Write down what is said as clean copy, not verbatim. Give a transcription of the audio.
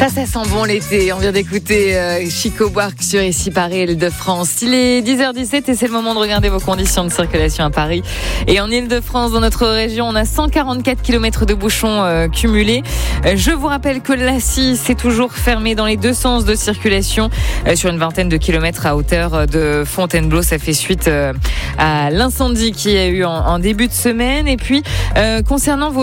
Ça sent bon l'été. On vient d'écouter Chico Buarque sur Ici Paris, Île-de-France. Il est 10h17 et c'est le moment de regarder vos conditions de circulation à Paris. Et en Île-de-France, dans notre région, on a 144 km de bouchons cumulés. Je vous rappelle que l'A6 est toujours fermé dans les deux sens de circulation sur une vingtaine de kilomètres à hauteur de Fontainebleau. Ça fait suite à l'incendie qu'il y a eu en début de semaine. Et puis, concernant vos